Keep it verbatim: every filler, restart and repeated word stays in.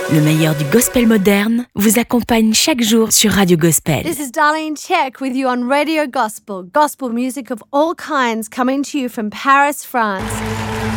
Le meilleur du gospel moderne vous accompagne chaque jour sur Radio Gospel. This is Darlene Check with you on Radio Gospel. Gospel music of all kinds coming to you from Paris, France.